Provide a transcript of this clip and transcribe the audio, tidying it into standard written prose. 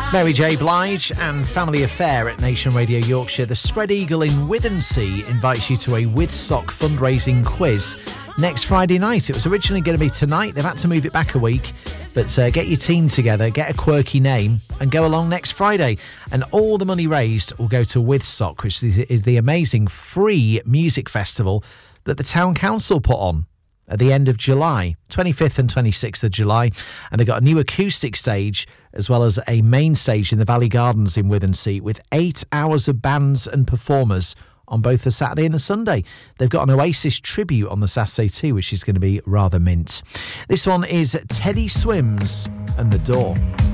Mary J. Blige and Family Affair at Nation Radio Yorkshire. The Spread Eagle in Withensea invites you to a Withsock fundraising quiz next Friday night. It was originally going to be tonight. They've had to move it back a week. But get your team together, get a quirky name and go along next Friday. And all the money raised will go to Withsock, which is the amazing free music festival that the Town Council put on at the end of July, 25th and 26th of July. And they've got a new acoustic stage as well as a main stage in the Valley Gardens in Withensea with 8 hours of bands and performers on both the Saturday and the Sunday. They've got an Oasis tribute on the Saturday too, which is going to be rather mint. This one is Teddy Swims and The Door.